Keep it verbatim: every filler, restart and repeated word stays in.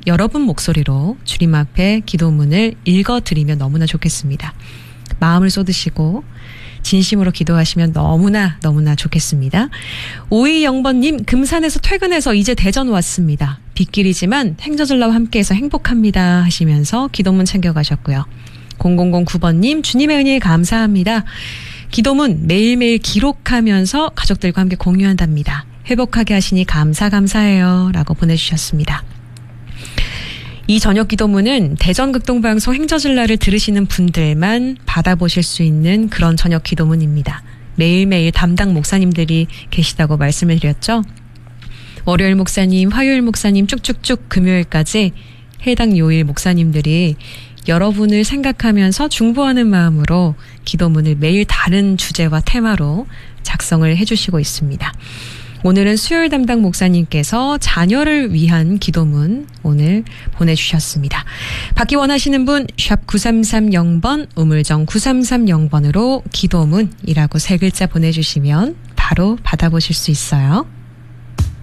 여러분 목소리로 주님 앞에 기도문을 읽어드리면 너무나 좋겠습니다. 마음을 쏟으시고 진심으로 기도하시면 너무나 너무나 좋겠습니다. 오이영 번님, 금산에서 퇴근해서 이제 대전 왔습니다. 빗길이지만 행저절라와 함께해서 행복합니다 하시면서 기도문 챙겨가셨고요. 공공공구 번님, 주님의 은혜에 감사합니다. 기도문 매일매일 기록하면서 가족들과 함께 공유한답니다. 회복하게 하시니 감사 감사해요 라고 보내주셨습니다. 이 저녁 기도문은 대전극동방송 행저질라를 들으시는 분들만 받아보실 수 있는 그런 저녁 기도문입니다. 매일매일 담당 목사님들이 계시다고 말씀을 드렸죠. 월요일 목사님, 화요일 목사님 쭉쭉쭉 금요일까지 해당 요일 목사님들이 여러분을 생각하면서 중보하는 마음으로 기도문을 매일 다른 주제와 테마로 작성을 해주시고 있습니다. 오늘은 수요일 담당 목사님께서 자녀를 위한 기도문 오늘 보내주셨습니다. 받기 원하시는 분 샵 구삼삼영 번 우물정 구삼삼영 번으로 기도문이라고 세 글자 보내주시면 바로 받아보실 수 있어요.